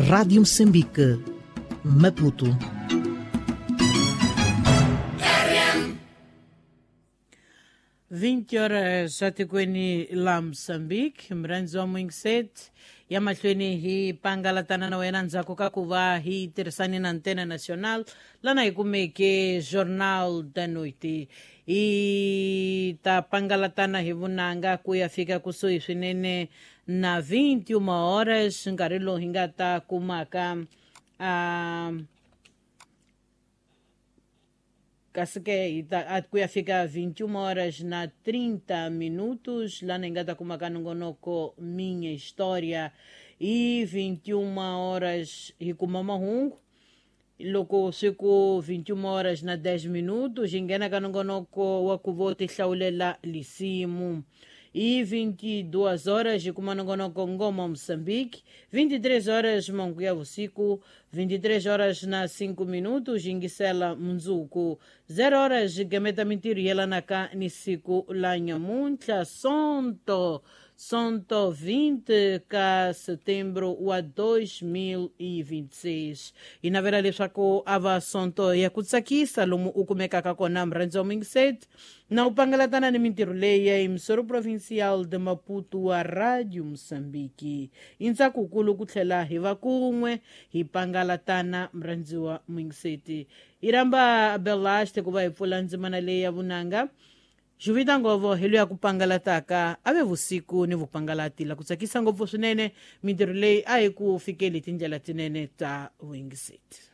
Rádio Moçambique, Maputo. Vinte horas atikweni la Moçambique, mranzo mwingset ya mahlweni hi pangalatana na wena nzako kakuva hi tirisani na antena nacional lana ikumeke Jornal da Noite i ta pangalatana hi vunanga kuya fika kusui swinene na 21 horas nkarhi lowu hi nga ta kumaka kasi ke kuya fika 21 horas na 30 minutos lá na engata kumaka nongonoko minha história e 21 horas hi kuma mahungu loko siku 21 horas na 10 minutos ingena ka nongonoko wa ku vo tihlawulela lisimu e 22 horas hi kuma nongonoko ngoma Moçambique, 23 horas mangu ya usiku, 23 horas na 5 minutos ingisela mundzuku, 0 horas gemeta mintiri yelana ka ni siku la nyamuntla Sonto 20 ka setembro wa 2026 inavela leswaku ava sonto ya ku tsakisa lomu u kumekaka kona mrendzo mingset na u pangalatana ni mintirho leyi ya emisoro provincial de Maputo wa Radio Moçambique intsakukulu ku tlhela hi va kun'we hi pangalatana mrendziwa mingset iramba belaste ku va hi pfula ndzimana leyi ya vunanga Juvita ngovo helu ya kupangalataka ave vusiku ni vupangalati la kutsakisa ngopfu swinene mintirho leyi a hi ku fikeli tindlela tinene ta Wingset.